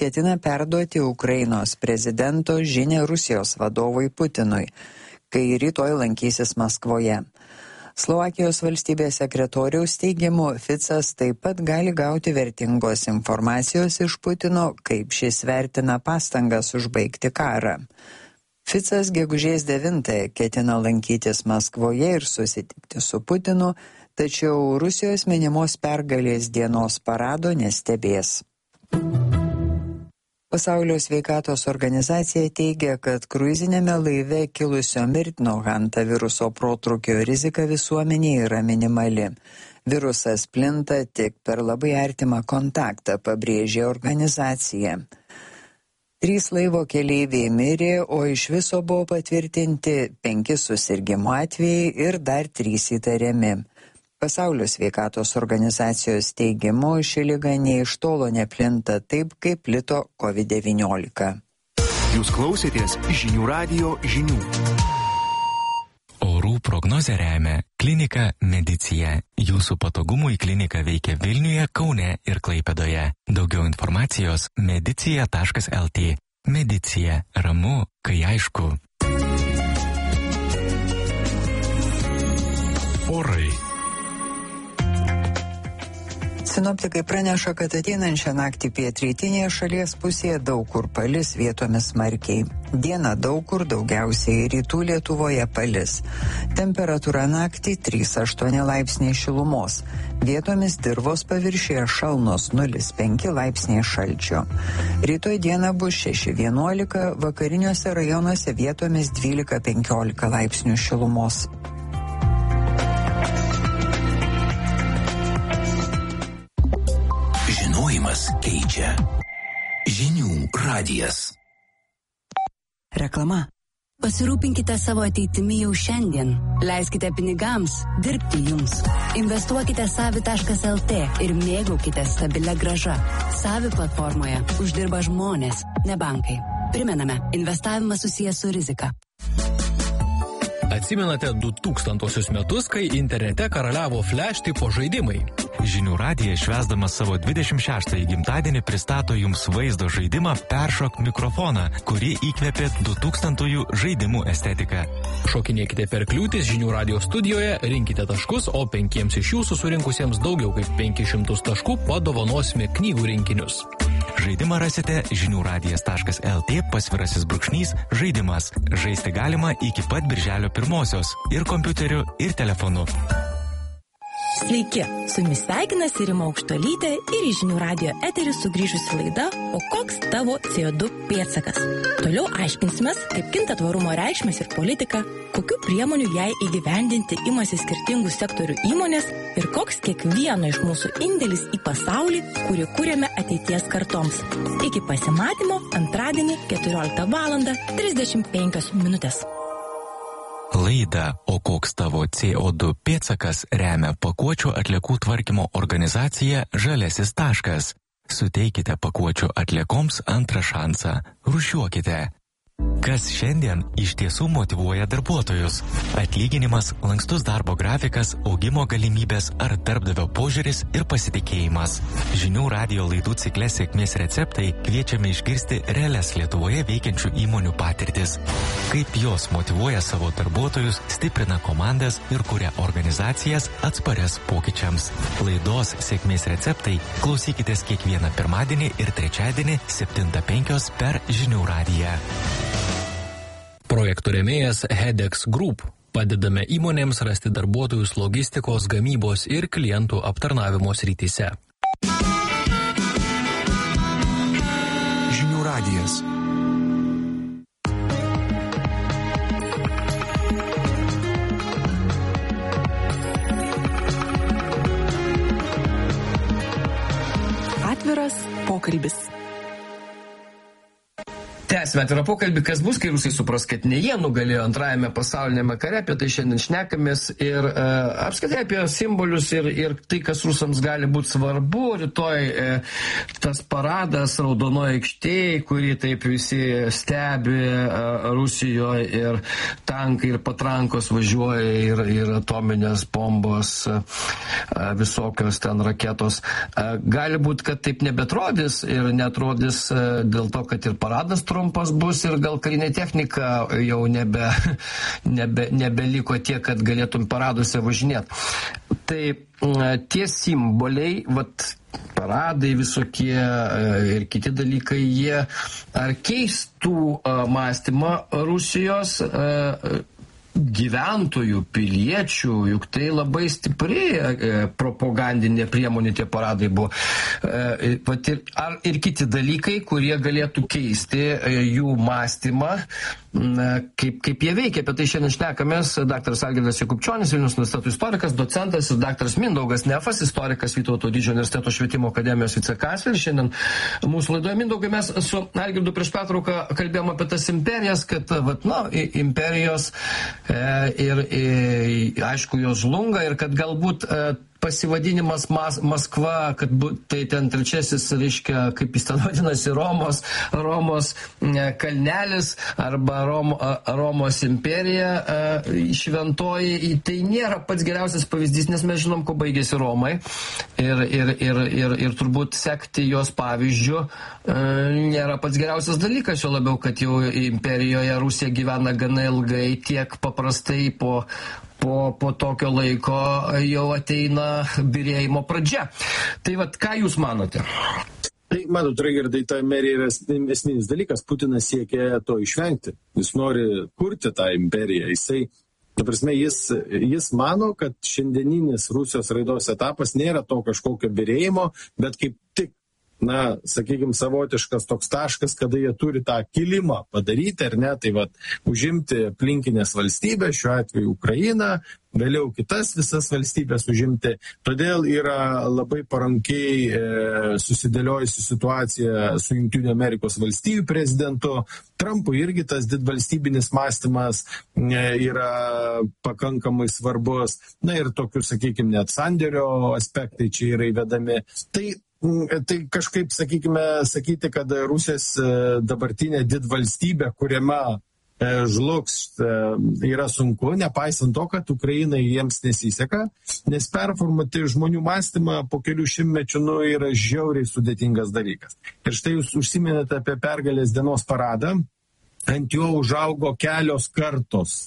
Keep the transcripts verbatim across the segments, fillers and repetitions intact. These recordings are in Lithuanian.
ketina perduoti Ukrainos prezidento žinią Rusijos vadovui Putinui, kai rytoj lankysis Maskvoje. Slovakijos valstybės sekretoriaus teigimu, Ficas taip pat gali gauti vertingos informacijos iš Putino, kaip šis vertina pastangas užbaigti karą. Ficas gegužės devintąją ketina lankytis Maskvoje ir susitikti su Putinu, tačiau Rusijos minimos pergalės dienos parado nestebės. Pasaulio sveikatos organizacija teigia, kad kruizinėme laive kilusio mirtino hantaviruso protrūkio rizika visuomenėje yra minimali. Virusas plinta tik per labai artimą kontaktą, pabrėžė organizacija. Trys laivo keleiviai mirė, o iš viso buvo patvirtinti penki susirgimo atvejai ir dar trys įtariami. Pasaulio sveikatos organizacijos teigimu, ši liga nė iš tolo neplinta taip, kaip plito covid devyniolika. Jūs klausėtės žinių radijo žinių. Orų prognozę remia klinika Medicija. Jūsų patogumui klinika veikia Vilniuje, Kaune ir Klaipėdoje. Daugiau informacijos medicija taškas lt. Medicija. Ramu, kai aišku. Orai. Sinoptikai praneša, kad ateinančią naktį pietrytinėje šalies pusėje daug kur palis, vietomis smarkiai. Dieną daug kur, daugiausiai rytų Lietuvoje palis. Temperatūra naktį trys aštuoni laipsniai šilumos. Vietomis dirvos paviršiuje šalnos nulis penki laipsniai šalčio. Rytoj dieną bus šeši vienuolika, vakariniuose rajonuose vietomis dvylika penkiolika laipsnių šilumos. Žinojimas keičia. Žinių radijas. Reklama. Pasirūpinkite savo ateitimi jau šiandien. Leiskite pinigams dirbti jums. Investuokite savi taškas lt ir mėgaukite stabilią grąžą. Savi platformoje uždirba žmonės, ne bankai. Primename, investavimas susijęs su rizika. Atsimenate du tūkstantosius metus, kai internete karaliavo flash tipo žaidimai. Žinių radija švęsdamas savo dvidešimt šeštąjį gimtadienį pristato jums vaizdo žaidimą Peršok mikrofoną, kuri įkvėpė du tūkstantųjų žaidimų estetiką. Šokinėkite per kliūtis Žinių radijo studijoje, rinkite taškus, o penkiems iš jūsų surinkusiems daugiau kaip penkis šimtus taškų padovanosime knygų rinkinius. Žaidimą rasite žinių radijas taškas lt pasvirasis brūkšnys žaidimas. Žaisti galima iki pat birželio pirmosios ir kompiuteriu, ir telefonu. Sveiki, su jumis sveikinasi Rima Aukštuolytė ir į Žinių radijo eterį sugrįžusi laida O koks tavo C O du pėdsakas? Toliau aiškinsimės, kaip kinta tvarumo reikšmės ir politika, kokių priemonių jai įgyvendinti imasi skirtingų sektorių įmonės ir koks kiekvieno iš mūsų indėlis į pasaulį, kurį kūrėme ateities kartoms. Iki pasimatymo antradienį keturioliktą valandą trisdešimt penkios minutės. Laidą O koks tavo C O du pėdsakas remia pakuočių atliekų tvarkymo organizacija Žaliasis taškas. Suteikite pakuočių atliekoms antrą šansą. Rūšiuokite. Kas šiandien iš tiesų motyvuoja darbuotojus? Atlyginimas, lankstus darbo grafikas, augimo galimybės ar darbdavio požiūris ir pasitikėjimas. Žinių radijo laidų cikle Sėkmės receptai kviečiame išgirsti realias Lietuvoje veikiančių įmonių patirtis. Kaip jos motyvuoja savo darbuotojus, stiprina komandas ir kuria organizacijas atsparias pokyčiams. Laidos Sėkmės receptai klausykitės kiekvieną pirmadienį ir trečiadienį septintą penkios per Žinių radiją. Projektų rėmėjas Hedex Group. Padedame įmonėms rasti darbuotojus logistikos, gamybos ir klientų aptarnavimo srityse. Žinių radijas. Atviras pokalbis. Tęsime atvirą pokalbį, kas bus, kai rusai supras, kad ne jie nugalėjo antrajame pasaulinėme kare, apie tai šiandien šnekamės ir e, apskritai apie simbolius ir, ir tai, kas rusams gali būti svarbu. Rytoj e, tas paradas Raudonoje aikštėje, kurį taip visi stebi e, Rusijoje ir tankai ir patrankos važiuoja ir, ir atominės bombos, e, visokios ten raketos. E, gali būti, kad taip nebetrodys ir netrodys e, dėl to, kad ir paradas trumpas bus ir gal karinė technika jau nebe, nebe, nebeliko tiek, kad galėtum paraduose važinėti. Tai tie simboliai, vat, paradai visokie ir kiti dalykai, jie ar keistų mąstymą Rusijos gyventojų, piliečių, juk tai labai stipri e, propagandinė priemonė tie paradai buvo. E, pat ir, ar ir kiti dalykai, kurie galėtų keisti e, jų mąstymą, e, kaip, kaip jie veikia. Apie tai šiandien šnekamės daktaras Algirdas Jakubčionis, Vilniaus universiteto istorikas, docentas ir daktaras Mindaugas Nefas, istorikas Vytauto Didžiojo universiteto švietimo akademijos vicekancleris. Šiandien mūsų laidoje, Mindaugai, mes su Algirdu prieš pertrauką kalbėjom apie tas imperijas, kad, vat, na, imperijos Ir, ir aišku, jos žlunga ir kad galbūt pasivadinimas Mas, Maskva, kad bu, tai ten trečiasis, reiškia, kaip jis ten vadinasi, Romos, Romos kalnelis arba Rom, Romos imperija šventoji, tai nėra pats geriausias pavyzdys, nes mes žinom, ko baigėsi Romai ir, ir, ir, ir, ir turbūt sekti jos pavyzdžių nėra pats geriausias dalykas, jo labiau, kad jau imperijoje Rusija gyvena gana ilgai, tiek paprastai po Po, po tokio laiko jau ateina birėjimo pradžia. Tai vat, ką jūs manote? Tai, matot, Raigardai, ta imperija yra esminis dalykas. Putinas siekia to išvengti. Jis nori kurti tą imperiją. Jisai, ta prasme, jis, jis mano, kad šiandieninis Rusijos raidos etapas nėra to kažkokio birėjimo, bet kaip tik, na, sakykime, savotiškas toks taškas, kada jie turi tą kilimą padaryti, ar ne, tai vat, užimti aplinkinės valstybės, šiuo atveju Ukrainą, vėliau kitas visas valstybės užimti. Todėl yra labai parankiai e, susidėliojusi situacija su Jungtinių Amerikos valstijų prezidentu. Trumpui irgi tas didvalstybinis mąstymas e, yra pakankamai svarbus. Na ir tokių, sakykime, net sandėrio aspektai čia yra įvedami. Tai Tai kažkaip, sakykime, sakyti, kad Rusijos dabartinė didvalstybė, kuriama žlugs, yra sunku, nepaisant to, kad Ukrainai jiems nesiseka, nes performuoti žmonių mąstymą po kelių šimtmečių nu, yra žiauriai sudėtingas dalykas. Ir štai jūs užsiminėte apie pergalės dienos paradą, ant jo užaugo kelios kartos.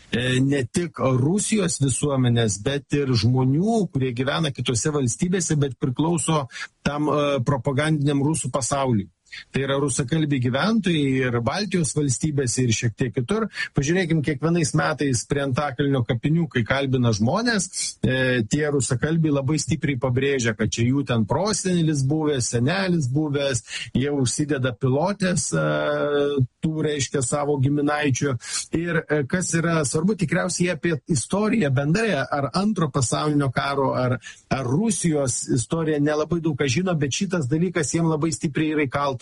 Ne tik Rusijos visuomenės, bet ir žmonių, kurie gyvena kitose valstybėse, bet priklauso tam propagandiniam rusų pasauliui. Tai yra rusakalbiai gyventojai ir Baltijos valstybėse ir šiek tiek kitur. Pažiūrėkime, kiekvienais metais prie Antakalnio kapinių, kai kalbina žmonės, e, tie rusakalbiai labai stipriai pabrėžia, kad čia jų ten prosenelis buvęs, senelis buvęs, jie užsideda pilotės e, tų, reiškia, savo giminaičių. Ir e, kas yra svarbu, tikriausiai apie istoriją bendrai, ar antro pasaulinio karo, ar, ar Rusijos istoriją nelabai daug ką žino, bet šitas dalykas jiems labai stipriai yra įkaltas.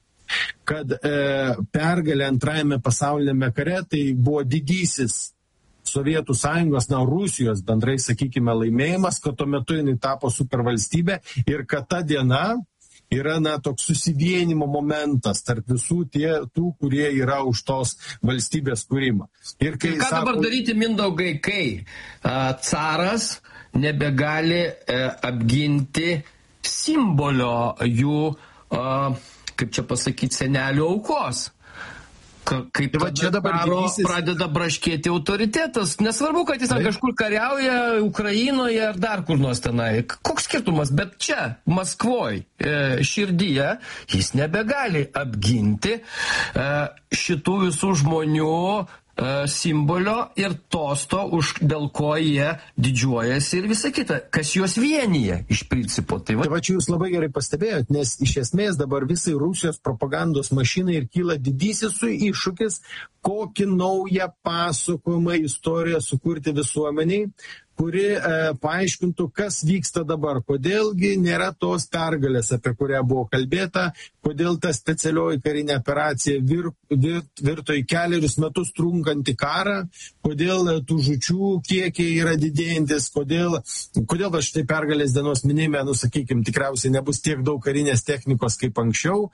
Kad e, pergalė antrajame pasaulinėme kare tai buvo didysis Sovietų sąjungos, na, Rusijos bendrai, sakykime, laimėjimas, kad tuo metu jinai tapo supervalstybė ir kad ta diena yra, na, toks susivienimo momentas tarp visų tie, tų, kurie yra už tos valstybės kūrimą. Ir, kai, ir ką sako, dabar daryti, Mindaugai, kai a, caras nebegali a, apginti simbolio jų, a, kaip čia pasakyti, senelių aukos. Kaip tai va, čia dabar didysis... pradeda braškėti autoritetas. Nesvarbu, kad jis kažkur kariauja Ukrainoje ar dar kur nors tenai. Koks skirtumas? Bet čia, Maskvoj, e, širdyje, jis nebegali apginti e, šitų visų žmonių simbolio ir tosto, už dėl ko jie didžiuojasi ir visa kita, kas juos vienyje iš principo. Tai va, tai va čia jūs labai gerai pastebėjot, nes iš esmės dabar visai Rusijos propagandos mašinai ir kyla didysis su iššūkis, kokį naują pasakojimą istoriją sukurti visuomeniai, kuri e, paaiškintų, kas vyksta dabar, kodėlgi nėra tos pergalės, apie kurią buvo kalbėta, kodėl ta specialioji karinė operacija vir, vir, virto į keliarius metus trunkantį karą, kodėl tų žučių kiekiai yra didėjantis, kodėl, kodėl va štai pergalės dienos minėjime, nu sakykime, tikriausiai nebus tiek daug karinės technikos kaip anksčiau,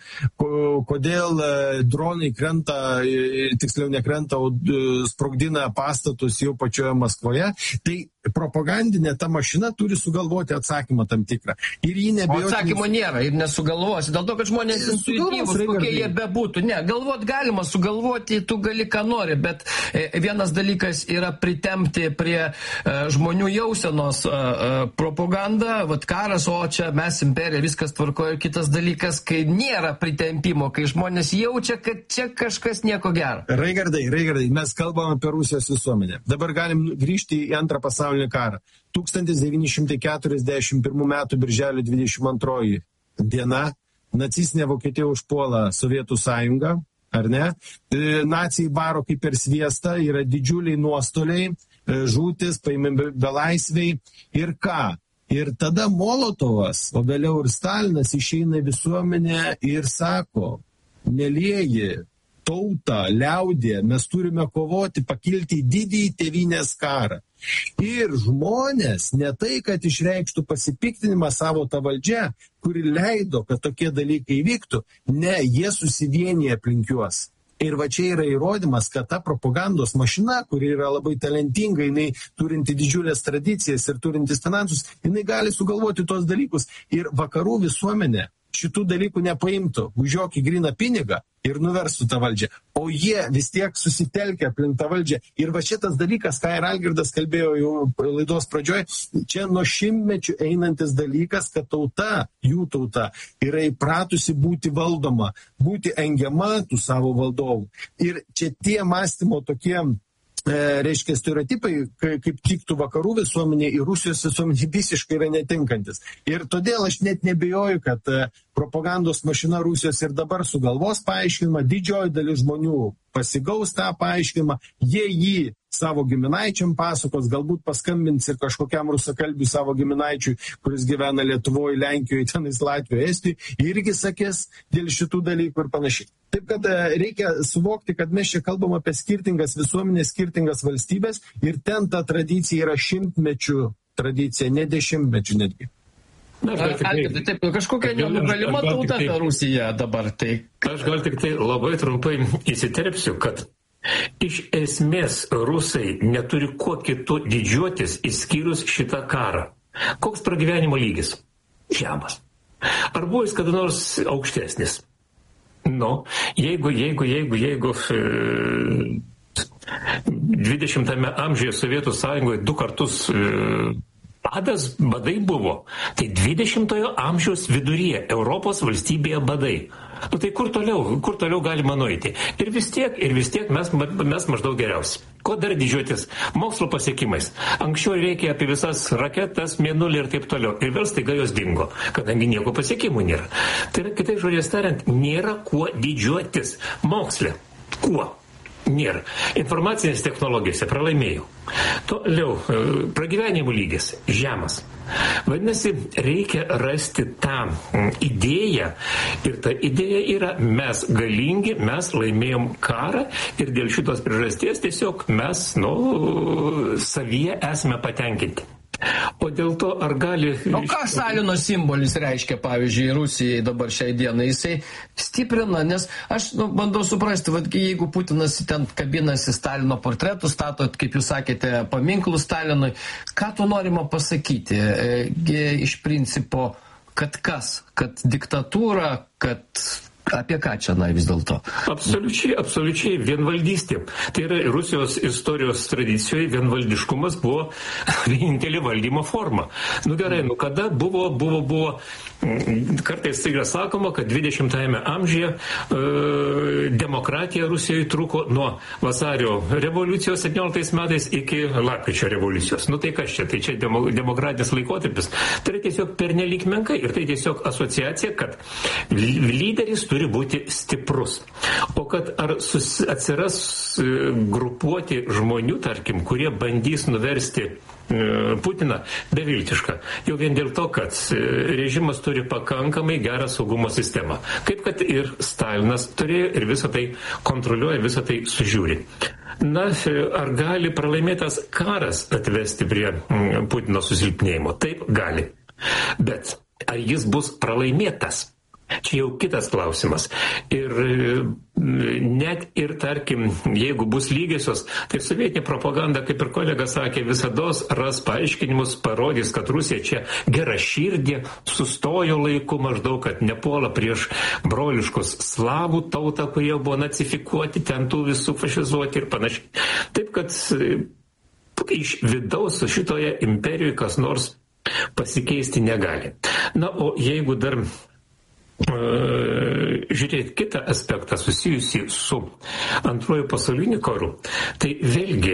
kodėl dronai krenta, tiksliau nekrenta, o sprogdina pastatus jau pačioje Maskvoje. Tai propagandinė ta mašina turi sugalvoti atsakymą tam tikrą. Ir jį nebejotinai... O atsakymo nėra ir nesugalvosi, dėl to, kad žmonės intuityvus, kokie jie bebūtų. Ne, galvot galima, sugalvoti tu gali ką nori, bet vienas dalykas yra pritempti prie uh, žmonių jausenos uh, uh, propagandą, vat karas, o čia mes imperija, viskas tvarkoja. Kitas dalykas, kai nėra pritempimo, kai žmonės jaučia, kad čia kažkas nieko gero. Raigardai, Raigardai, mes kalbam apie Rusijos visuomenę. Dabar galim grįžti į antrą pasaulinį karą. tūkstantis devyni šimtai keturiasdešimt pirmų metų birželio dvidešimt antroji diena nacistinė Vokietija užpuola Sovietų sąjungą, ar ne? Nacijai baro kaip per sviestą, yra didžiuliai nuostoliai, žūtis, paimami belaisviai ir ką? Ir tada Molotovas, o vėliau ir Stalinas išeina visuomenę ir sako, mielieji, tauta, liaudė, mes turime kovoti, pakilti į didįjį tėvynės karą. Ir žmonės ne tai, kad išreikštų pasipiktinimą savo tą valdžią, kuri leido, kad tokie dalykai vyktų, ne, jie susivienyje aplink juos. Ir va čia yra įrodymas, kad ta propagandos mašina, kuri yra labai talentinga, jinai turinti didžiulės tradicijas ir turintis finansus, jinai gali sugalvoti tos dalykus. Ir vakarų visuomenė šitų dalykų nepaimtų už jokį gryną pinigą ir nuverstų tą valdžią. O jie vis tiek susitelkia aplink tą valdžią. Ir va šitas dalykas, ką ir Algirdas kalbėjo jau laidos pradžioje, čia nuo šimtmečių einantis dalykas, kad tauta, jų tauta, yra įpratusi būti valdoma, būti engiama tų savo valdovų. Ir čia tie mąstymo tokie... reiškia stereotipai, kaip tiktų vakarų visuomenė ir Rusijos visuomenė visiškai yra netinkantis. Ir todėl aš net nebejoju, kad propagandos mašina Rusijos ir dabar sugalvos paaiškinimą, didžioji dalis žmonių pasigaus tą paaiškinimą, jie jį savo giminaičiam pasakos, galbūt paskambins ir kažkokiam rusakalbiui savo giminaičiui, kuris gyvena Lietuvoje, Lenkijoje, tenais Latvijoje, Estijoje, irgi sakės dėl šitų dalykų ir panašiai. Taip kad reikia suvokti, kad mes čia kalbam apie skirtingas visuomenės, skirtingas valstybės ir ten ta tradicija yra šimtmečių tradicija, ne dešimtmečių netgi. Na, aš gal tik tai, taip, kažkokia nenugalima tauta ta Rusija dabar. Tai... Aš gal tik tai labai trumpai įsiterpsiu, kad iš esmės rusai neturi kuo kitu didžiuotis išskyrus šitą karą. Koks pragyvenimo lygis? Žemas. Ar buvo jis kada nors aukštesnis? Nu, jeigu, jeigu, jeigu, jeigu e, dvidešimtame amžiuje Sovietų sąjungoje du kartus e, badas, badai buvo, tai dvidešimtojo amžiaus viduryje Europos valstybėje badai. Nu tai kur toliau, kur toliau galima nueiti? Ir vis tiek, ir vis tiek mes, mes maždaug geriausi. Ko dar didžiuotis? Mokslo pasiekimais. Anksčiau reikia apie visas raketas, mėnulį ir taip toliau. Ir vėl staiga jos dingo, kadangi nieko pasiekimų nėra. Tai yra, kitai žodžiais tariant, nėra kuo didžiuotis. Moksle. Kuo? Nėra. Informacinės technologijose pralaimėjau. Toliau, pragyvenimo lygis žemas. Vadinasi, reikia rasti tą idėją ir ta idėja yra mes galingi, mes laimėjom karą ir dėl šitos priežasties tiesiog mes, nu, savyje esame patenkinti. O dėl to, ar gali... O ką Stalino simbolis reiškia, pavyzdžiui, Rusijai dabar šiai dienai? Jisai stiprina, nes aš nu, bandau suprasti, vad, jeigu Putinas ten kabinasi Stalino portretus, stato, kaip jūs sakėte, paminklų Stalinui, ką tu norima pasakyti? E, iš principo, kad kas? Kad diktatūra, kad... Apie ką čia, na, vis dėlto? Absoliučiai, absoliučiai vienvaldystė. Tai yra Rusijos istorijos tradicijoje vienvaldiškumas buvo vienintelė valdymo forma. Nu gerai, nu kada buvo, buvo, buvo, kartais tai yra sakoma, kad dvidešimtajame amžiuje e, demokratija Rusijoje truko nuo vasario revoliucijos septynioliktais metais iki lapkričio revoliucijos. Nu tai kas čia? Tai čia demo, demokratinis laikotarpis. Tai yra tiesiog pernelyg menkai ir tai tiesiog asociacija, kad lyderis turi turi būti stiprus. O kad ar susi, atsiras grupuoti žmonių, tarkim, kurie bandys nuversti Putiną, beviltiška. Jau vien dėl to, kad režimas turi pakankamai gerą saugumo sistemą. Kaip kad ir Stalinas turėjo ir visą tai kontroliuoja, visą tai sužiūri. Na, ar gali pralaimėtas karas atvesti prie Putino susilpnėjimo? Taip, gali. Bet ar jis bus pralaimėtas? Čia jau kitas klausimas. Ir net ir, tarkim, jeigu bus lygiosios, tai sovietinė propaganda, kaip ir kolega sakė, visados ras paaiškinimus, parodys, kad Rusija čia gera širdė, sustojo laiku maždaug, kad nepuola prieš broliškus slavų tautą, kurie buvo nacifikuoti, ten tų visų fašizuoti ir panašiai. Taip, kad iš vidaus šitoje imperijoje kas nors pasikeisti negali. Na, o jeigu dar žiūrėti kitą aspektą susijusį su antrojo pasaulinio karu, tai vėlgi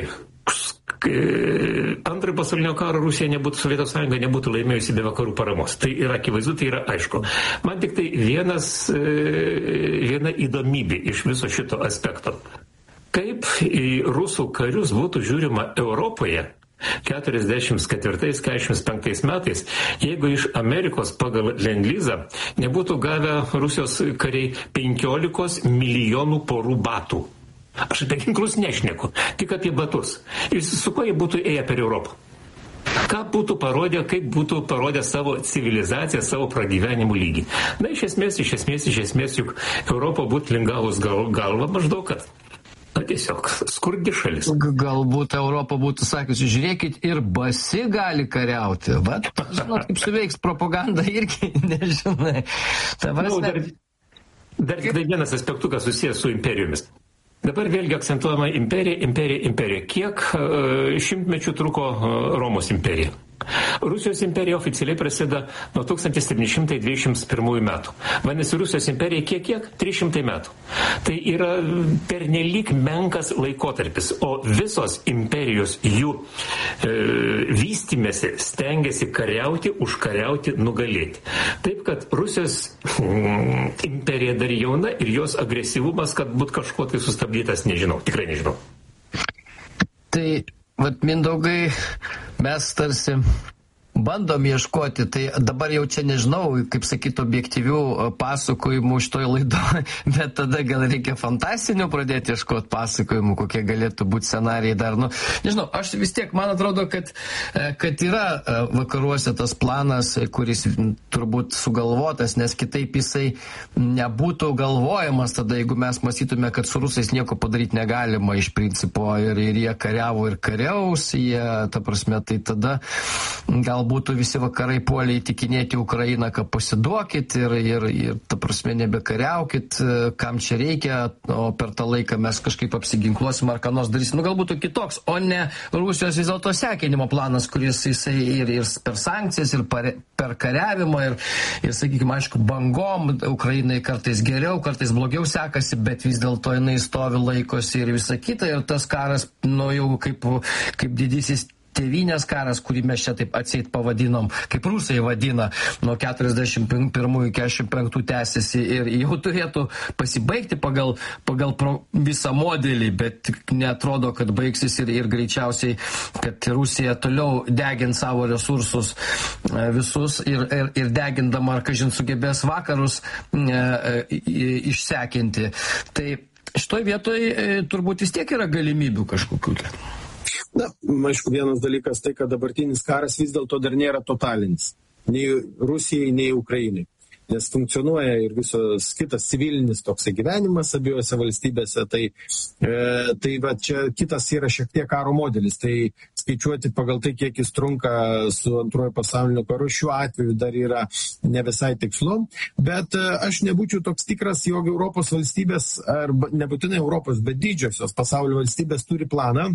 antrojo pasaulinio karo Rusija nebūtų, Sovietų Sąjunga nebūtų laimėjusi be vakarų paramos. Tai yra akivaizdu, tai yra aišku. Man tik tai vienas, viena įdomybė iš viso šito aspekto. Kaip į rusų karius būtų žiūrima Europoje keturiasdešimt ketvirtais keturiasdešimt penktais metais, jeigu iš Amerikos pagal Lend-Lizą nebūtų gavę Rusijos kariai penkiolikos milijonų porų batų. Aš apie ginklus nešneku, tik apie batus. Ir su kuo jie būtų ėję per Europą? Ką būtų parodę, kaip būtų parodę savo civilizaciją, savo pragyvenimų lygį? Na, iš esmės, iš esmės, iš esmės, juk Europa būtų lingavus gal, galva maždaug, kad na, tiesiog skurdi šalis. Galbūt Europa būtų sakiusi, žiūrėkit, ir basi gali kariauti. Vat, žinot, kaip suveiks propaganda irgi, nežinai. Ta prasme... Dar, dar tik vienas aspektukas susijęs su imperijomis. Dabar vėlgi akcentuojama imperija, imperija, imperija. Kiek uh, šimtmečių truko uh, Romos imperija? Rusijos imperija oficialiai prasideda nuo tūkstantis septyni šimtai dvidešimt pirmųjų metų. Vadinasi, Rusijos imperija kiek kiek? trys šimtai metų. Tai yra pernelyg menkas laikotarpis, o visos imperijos jų e, vystymėsi stengiasi kariauti, užkariauti, nugalėti. Taip, kad Rusijos mm, imperija dar jauna ir jos agresyvumas, kad būt kažkuo tai sustabdytas, nežinau, tikrai nežinau. Tai vat, Mindaugai, mes tarsi bandom ieškoti, tai dabar jau čia nežinau, kaip sakyti, objektyvių pasakojimų šitoj laidoje, bet tada gal reikia fantastinių pradėti ieškoti pasakojimų, kokie galėtų būti scenarijai dar. Nu, nežinau, aš vis tiek, man atrodo, kad, kad yra vakaruose tas planas, kuris turbūt sugalvotas, nes kitaip jisai nebūtų galvojamas tada, jeigu mes mąstytume, kad su rusais nieko padaryti negalima iš principo ir, ir jie kariavo ir kariaus, jie, ta prasme, tai tada gal būtų visi vakarai puolė įtikinėti Ukrainą, kad pasiduokit ir, ir, ir ta prasme, nebekariaukit, kam čia reikia, o per tą laiką mes kažkaip apsiginkluosim ar ką nors darysim. Nu, galbūt kitoks, o ne Rusijos vis dėlto sekinimo planas, kuris jisai ir, ir per sankcijas, ir per, per kariavimą, ir, ir, sakykime, aišku, bangom Ukrainai kartais geriau, kartais blogiau sekasi, bet vis dėlto jinai stovi, laikosi ir visa kita, ir tas karas, nu, jau kaip, kaip didysis tėvynės karas, kurį mes čia taip atseit pavadinom, kaip rusai vadina, nuo keturiasdešimt pirmųjų iki keturiasdešimt penktų tęsiasi ir jau turėtų pasibaigti pagal, pagal pro, visą modelį, bet neatrodo, kad baigsis ir, ir greičiausiai, kad Rusija toliau degins savo resursus visus ir, ir, ir degindama, ar kažin sugebės vakarus e, e, išsekinti. Tai šitoj vietoj e, turbūt vis tiek yra galimybių kažkokių. Na, aišku, vienas dalykas tai, kad dabartinis karas vis dėlto dar nėra totalinis. Nei Rusijai, nei Ukrainai. Nes funkcionuoja ir visos kitas civilinis toksai gyvenimas abiejose valstybėse. Tai, e, tai va, čia kitas yra šiek tiek karo modelis. Tai skaičiuoti pagal tai, kiek jis trunka su antrojo pasaulinio karu, šiuo atveju dar yra ne visai tikslu. Bet e, aš nebūčiau toks tikras, jog Europos valstybės, arba nebūtinai Europos, bet didžiosios pasaulio valstybės turi planą,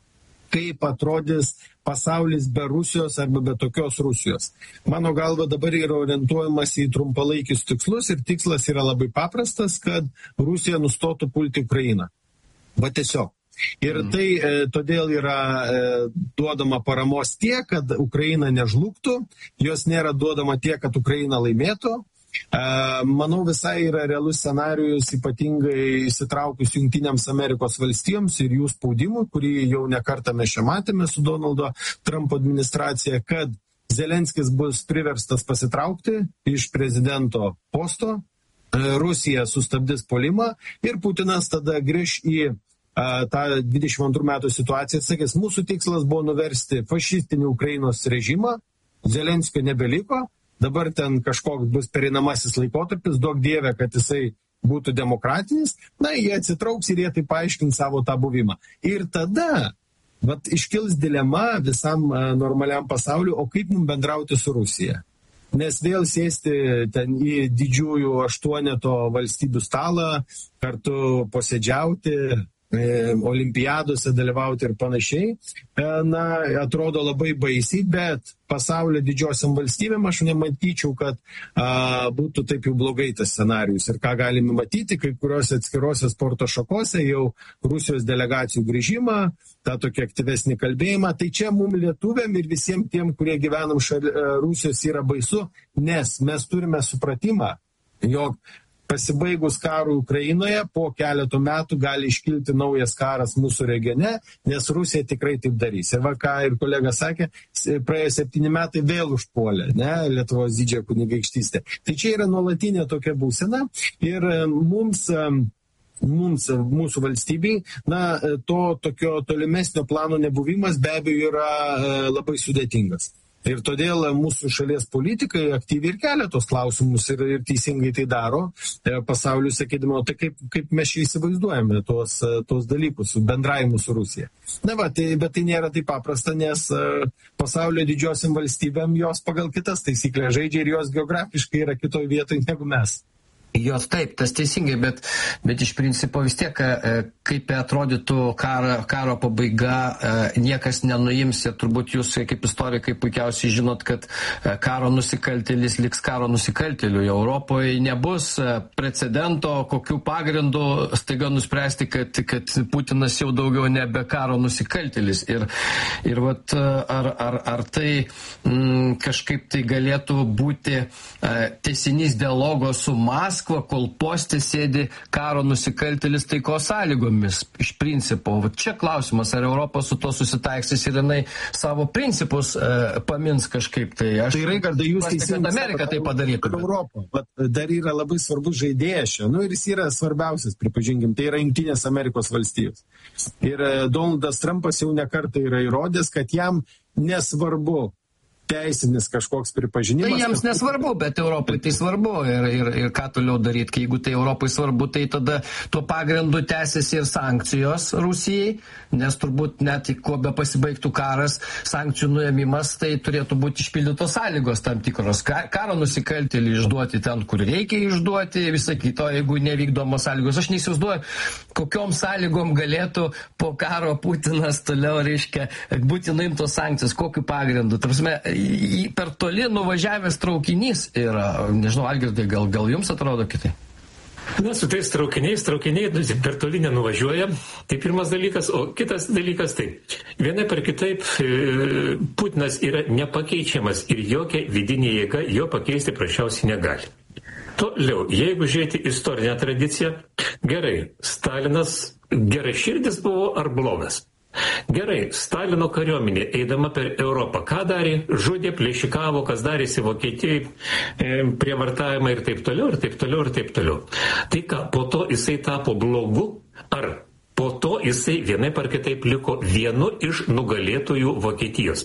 kaip atrodys pasaulis be Rusijos arba be tokios Rusijos. Mano galva dabar yra orientuojamas į trumpalaikius tikslus ir tikslas yra labai paprastas, kad Rusija nustotų pulti Ukrainą. Va tiesiog. Ir tai e, todėl yra e, duodama paramos tiek, kad Ukraina nežlugtų, jos nėra duodama tiek, kad Ukraina laimėtų. Manau, visai yra realus scenarijus, ypatingai įsitraukus Jungtinėms Amerikos valstijoms ir jų spaudimų, kurį jau nekartą mes čia matėme su Donaldo Trumpo administracija, kad Zelenskis bus priverstas pasitraukti iš prezidento posto, Rusija sustabdys puolimą ir Putinas tada grįš į tą dvidešimt antrų metų situaciją, sakys, mūsų tikslas buvo nuversti fašistinį Ukrainos režimą, Zelenskio nebeliko, dabar ten kažkoks bus pereinamasis laikotarpis, duok dieve, kad jisai būtų demokratinis, na, jie atsitrauks ir jie tai paaiškins savo tą buvimą. Ir tada, vat, iškils dilema visam normaliam pasauliu, o kaip mums bendrauti su Rusija? Nes vėl sėsti ten į didžiųjų aštuoneto valstybių stalą, kartu posėdžiauti, olimpiadose dalyvauti ir panašiai, na, atrodo labai baisiai, bet pasaulio didžiosiam valstybėm aš nematyčiau, kad a, būtų taip jau blogai tas scenarijus. Ir ką galime matyti, kai kuriuose atskirose sporto šakose jau Rusijos delegacijų grįžimą, tą tokį aktyvesnį kalbėjimą, tai čia mums lietuviam ir visiems tiem, kurie gyvenam šalia Rusijos, yra baisu, nes mes turime supratimą, jog pasibaigus karui Ukrainoje, po keletų metų gali iškilti naujas karas mūsų regione, nes Rusija tikrai taip darys. Ir va, ką ir kolega sakė, praėjo septyni metai vėl užpuolė, ne, Lietuvos didžiąją kunigaikštystę. Tai čia yra nuolatinė tokia būsena ir mums, mums mūsų valstybei, na, to tokio tolimesnio plano nebuvimas be abejo yra labai sudėtingas. Ir todėl mūsų šalies politikai aktyviai ir kelia tos klausimus ir, ir teisingai tai daro pasauliu, sakydama, tai kaip, kaip mes čia įsivaizduojame tos, tos dalykus, bendravimus su Rusija. Na va, tai, bet tai nėra taip paprasta, nes pasaulio didžiosiam valstybėm jos pagal kitas taisyklės žaidžia ir jos geografiškai yra kitoj vietoj negu mes. Jos taip, tas teisingai, bet, bet iš principo vis tiek, kaip atrodytų karo, karo pabaiga, niekas nenuims ir turbūt jūs kaip istorikai puikiausiai žinot, kad karo nusikaltėlis liks karo nusikaltėliu. Europoje nebus precedento, kokių pagrindų staiga nuspręsti, kad, kad Putinas jau daugiau nebe karo nusikaltėlis. Ir, ir vat, ar, ar, ar tai m, kažkaip tai galėtų būti tęsinys dialogo su Maskva, kol postė sėdi karo nusikaltėlis taikos sąlygomis. Iš principo, va čia klausimas, ar Europa su to susitaiksis ir jinai savo principus e, pamins kažkaip. Tai aš tai Raigardai, jūs teisingai Amerika tai padarytų. Europą, bet dar yra labai svarbus žaidėjas čia, nu ir jis yra svarbiausias, pripažinkim, tai yra Jungtinės Amerikos valstijos. Ir Donaldas Trumpas jau nekartą yra įrodęs, kad jam nesvarbu teisinis kažkoks pripažinimas. Tai jiems nesvarbu, bet Europai tai svarbu ir, ir, ir ką toliau daryti, kai jeigu tai Europai svarbu, tai tada tuo pagrindu tęsiasi ir sankcijos Rusijai, nes turbūt net kuo be pasibaigtų karas, sankcijų nuėmimas, tai turėtų būti išpildytos sąlygos tam tikros. Karo nusikaltėlį išduoti ten, kur reikia išduoti, visą kito, jeigu nevykdomos sąlygos. Aš neįsivaizduoju, kokiom sąlygom galėtų po karo Putinas toliau, reiškia, būti nuimtos sankcijos, kokiu pagrindu. Tarpsime, per toli nuvažiavęs traukinys yra, nežinau, Algirdai, gal, gal jums atrodo kitai? Na, su tais traukiniais, traukiniai per toli nenuvažiuoja, tai pirmas dalykas, o kitas dalykas tai, vienai per kitaip Putinas yra nepakeičiamas ir jokia vidinė jėga jo pakeisti prašiausiai negali. Toliau, jeigu žiūrėti istorinę tradiciją, gerai, Stalinas geraširdis buvo ar blogas? Gerai, Stalino kariuomenė, eidama per Europą, ką darė? Žudė, plėšikavo, kas darėsi Vokietijai, e, prievartavimą ir taip toliau, ir taip toliau, ir taip toliau. Tai ką, po to jisai tapo blogu, ar po to jisai vienai par kitaip liko vienu iš nugalėtojų Vokietijos?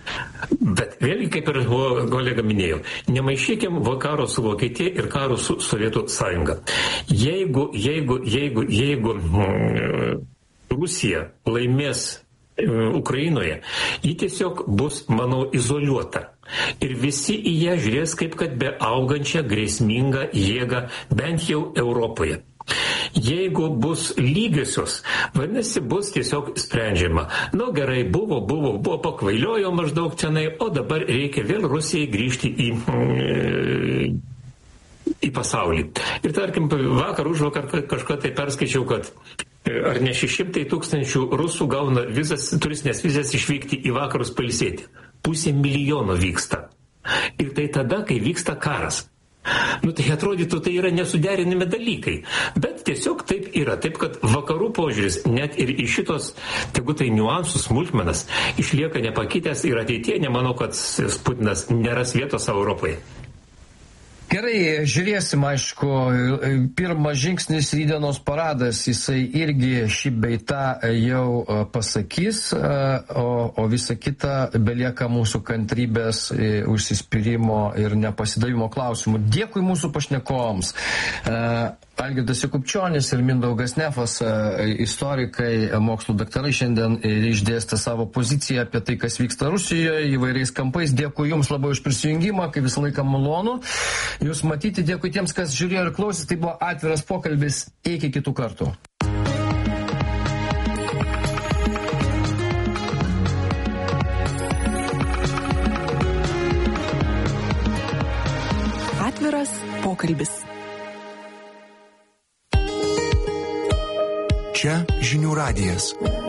Bet vėlgi, kaip ir kolega minėjo, nemaišykim karo su Vokietija ir karo su Sovietų sąjunga. Jeigu, jeigu, jeigu, jeigu... Mm, Rusija laimės Ukrainoje, ji tiesiog bus, manau, izoliuota. Ir visi į ją žiūrės kaip kad be augančią grėsmingą jėgą, bent jau Europoje. Jeigu bus lygiosios, vadinasi, bus tiesiog sprendžiama. Nu gerai, buvo, buvo, buvo pakvailiojo maždaug tenai, o dabar reikia vėl Rusijai grįžti į... į pasaulį. Ir tarkim, vakar užvakar kažką tai perskaičiau, kad ar ne šešimtai tūkstančių rusų gauna vizas, turistinės vizas išvykti į vakarus pailsėti. Pusė milijono vyksta. Ir tai tada, kai vyksta karas. Nu tai atrodytų, tai yra nesuderinami dalykai. Bet tiesiog taip yra. Taip, kad vakarų požiūris net ir iš šitos, tegu tai niuansų smulkmenas, išlieka nepakitęs ir ateitie nemanau, kad Putinas neras vietos Europai. Gerai, žiūrėsim, aišku, pirmas žingsnis rytdienos paradas, jisai irgi šį beitą jau pasakys, o, o visa kita belieka mūsų kantrybės, užsispyrimo ir nepasidavimo klausimų. Dėkui mūsų pašnekovams. Algirdas Jakubčionis ir Mindaugas Nefas, istorikai, mokslų daktarai, šiandien išdėstė savo poziciją apie tai, kas vyksta Rusijoje įvairiais kampais. Dėkui Jums labai už prisijungimą, kaip visą laiką malonu Jūs matyti. Dėkui tiems, kas žiūrėjo ir klausė. Tai buvo atviras pokalbis. Iki kitų kartų. Atviras pokalbis. Čia Žinių radijas.